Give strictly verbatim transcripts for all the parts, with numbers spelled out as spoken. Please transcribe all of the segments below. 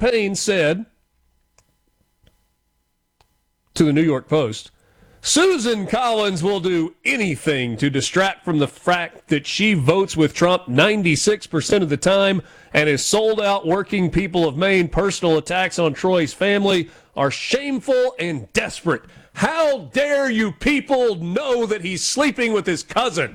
campaign said to the New York Post, Susan Collins will do anything to distract from the fact that she votes with Trump ninety-six percent of the time and is sold out working people of Maine. Personal attacks on Troy's family are shameful and desperate. How dare you people know that he's sleeping with his cousin?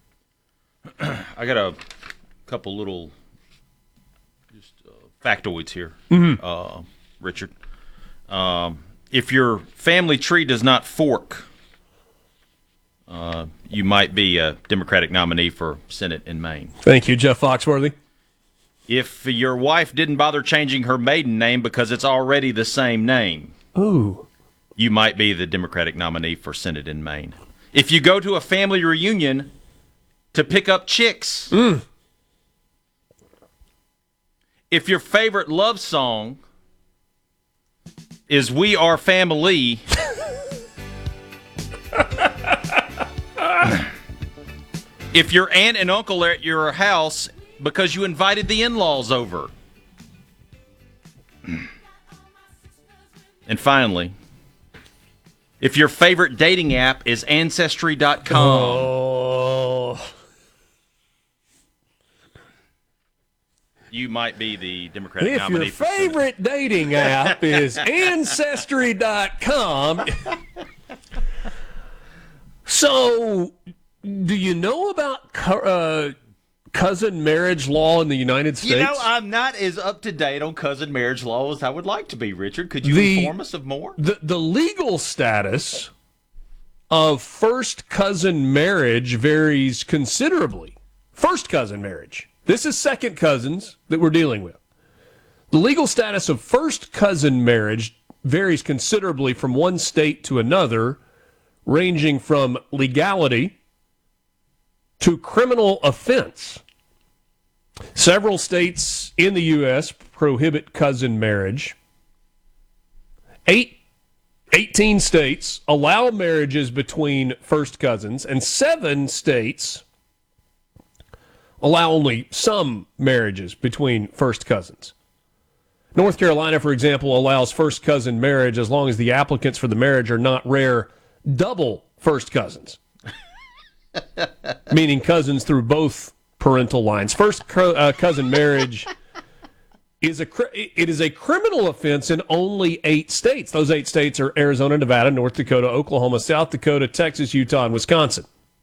I got a couple little just uh, factoids here, mm-hmm. uh, Richard. Um, if your family tree does not fork, uh, you might be a Democratic nominee for Senate in Maine. Thank you, Jeff Foxworthy. If your wife didn't bother changing her maiden name because it's already the same name, ooh, you might be the Democratic nominee for Senate in Maine. If you go to a family reunion to pick up chicks, mm. if your favorite love song is We Are Family, if your aunt and uncle are at your house because you invited the in-laws over, and finally, if your favorite dating app is Ancestry dot com, oh. you might be the Democratic if nominee. Your for Senate. favorite dating app is Ancestry dot com. So, do you know about uh, cousin marriage law in the United States? You know, I'm not as up to date on cousin marriage law as I would like to be, Richard. Could you the, inform us of more? The, the legal status of first cousin marriage varies considerably. First cousin marriage. This is second cousins that we're dealing with. The legal status of first cousin marriage varies considerably from one state to another, ranging from legality to criminal offense. Several states in the U S prohibit cousin marriage. Eight, eighteen states allow marriages between first cousins, and seven states allow only some marriages between first cousins. North Carolina, for example, allows first cousin marriage as long as the applicants for the marriage are not rare double first cousins, meaning cousins through both parental lines. First co- uh, cousin marriage is a cr- it is a criminal offense in only eight states. Those eight states are Arizona, Nevada, North Dakota, Oklahoma, South Dakota, Texas, Utah, and Wisconsin.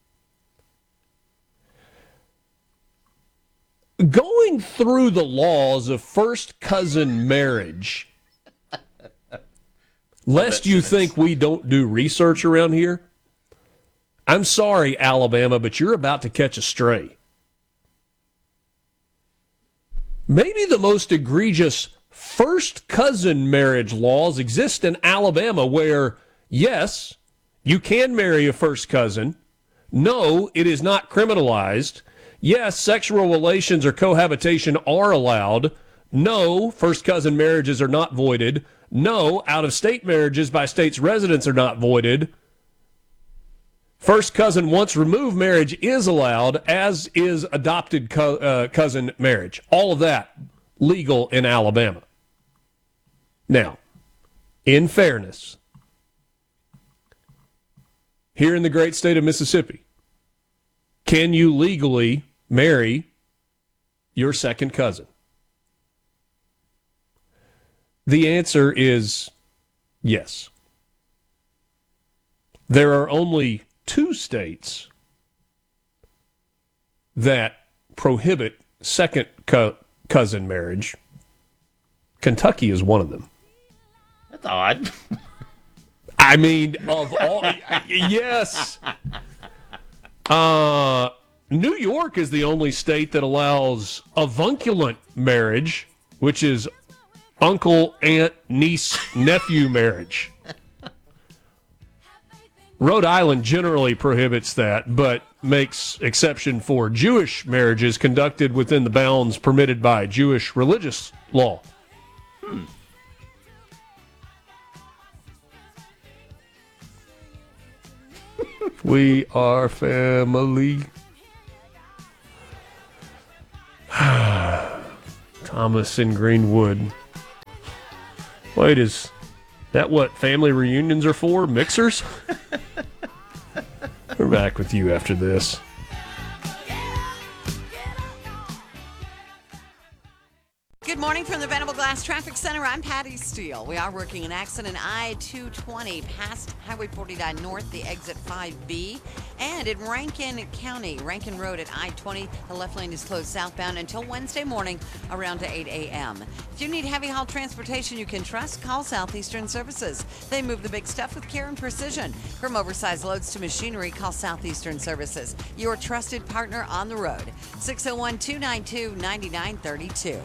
Going through the laws of first cousin marriage, lest you think we don't do research around here, I'm sorry, Alabama, but you're about to catch a stray. Maybe the most egregious first cousin marriage laws exist in Alabama, where, yes, you can marry a first cousin. No, it is not criminalized. Yes, sexual relations or cohabitation are allowed. No, first cousin marriages are not voided. No, out-of-state marriages by state's residents are not voided. First cousin once removed marriage is allowed, as is adopted co- uh, cousin marriage. All of that legal in Alabama. Now, in fairness, here in the great state of Mississippi, can you legally marry your second cousin? The answer is yes. There are only two states that prohibit second co- cousin marriage. Kentucky is one of them. That's odd. I mean, of all, yes. Uh, New York is the only state that allows avunculant marriage, which is uncle, aunt, niece, nephew marriage. Rhode Island generally prohibits that, but makes exception for Jewish marriages conducted within the bounds permitted by Jewish religious law. Hmm. We are family. Thomas in Greenwood. Wait, is that what family reunions are for? Mixers? We're back with you after this. Good morning from the Venable Glass Traffic Center. I'm Patty Steele. We are working an accident I two twenty past Highway forty-nine North, the exit five B. And in Rankin County, Rankin Road at I twenty, the left lane is closed southbound until Wednesday morning around eight a.m. If you need heavy haul transportation you can trust, call Southeastern Services. They move the big stuff with care and precision. From oversized loads to machinery, call Southeastern Services, your trusted partner on the road. six oh one, two nine two, nine nine three two.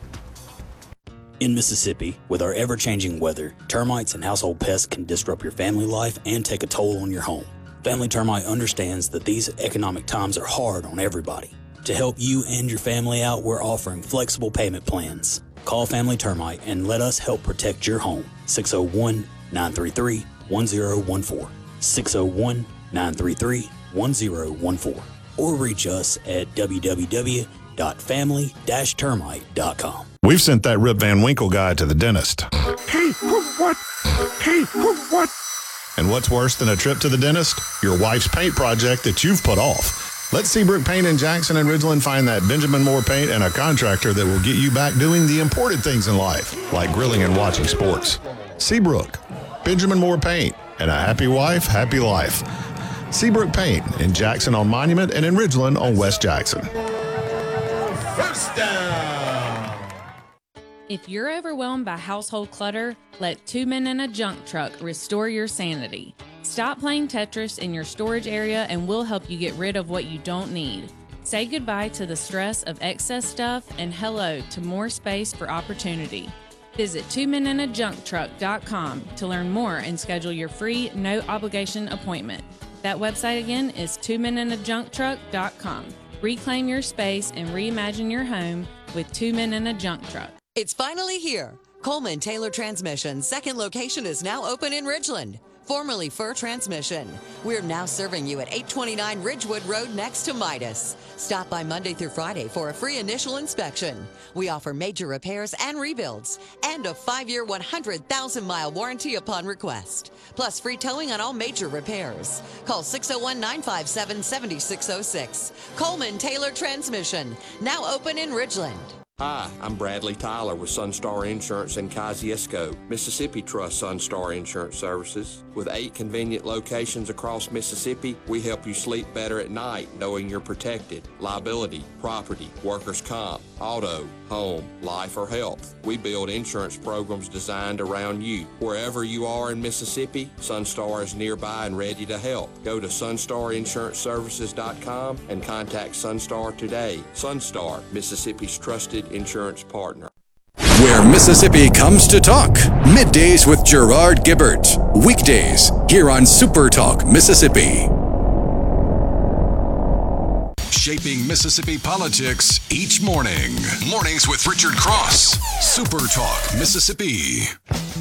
In Mississippi, with our ever-changing weather, termites and household pests can disrupt your family life and take a toll on your home. Family Termite understands that these economic times are hard on everybody. To help you and your family out, we're offering flexible payment plans. Call Family Termite and let us help protect your home. six oh one, nine three three, one oh one four. six oh one, nine three three, one oh one four. Or reach us at w w w dot family dash termite dot com. We've sent that Rip Van Winkle guy to the dentist. Hey, what? Hey, what? And what's worse than a trip to the dentist? Your wife's paint project that you've put off. Let Seabrook Paint in Jackson and Ridgeland find that Benjamin Moore paint and a contractor that will get you back doing the important things in life, like grilling and watching sports. Seabrook, Benjamin Moore Paint, and a happy wife, happy life. Seabrook Paint in Jackson on Monument and in Ridgeland on West Jackson. First down. If you're overwhelmed by household clutter, let Two Men in a Junk Truck restore your sanity. Stop playing Tetris in your storage area and we'll help you get rid of what you don't need. Say goodbye to the stress of excess stuff and hello to more space for opportunity. Visit two men in a junk truck dot com to learn more and schedule your free, no-obligation appointment. That website again is two men in a junk truck dot com. Reclaim your space and reimagine your home with Two Men in a Junk Truck. It's finally here. Coleman Taylor Transmission's second location is now open in Ridgeland, formerly Fur Transmission. We're now serving you at eight twenty-nine Ridgewood Road next to Midas. Stop by Monday through Friday for a free initial inspection. We offer major repairs and rebuilds and a five-year, one hundred thousand mile warranty upon request, plus free towing on all major repairs. Call six oh one, nine five seven, seven six oh six. Coleman Taylor Transmission, now open in Ridgeland. Hi, I'm Bradley Tyler with Sunstar Insurance in Kosciuszko, Mississippi Trust Sunstar Insurance Services. With eight convenient locations across Mississippi, we help you sleep better at night knowing you're protected. Liability, property, workers' comp, auto, home, life, or health. We build insurance programs designed around you. Wherever you are in Mississippi, Sunstar is nearby and ready to help. Go to sunstar insurance services dot com and contact Sunstar today. Sunstar, Mississippi's trusted insurance partner. Where Mississippi comes to talk. Middays with Gerard Gibbert. Weekdays here on Super Talk Mississippi. Shaping Mississippi politics each morning. Mornings with Richard Cross. Super Talk Mississippi.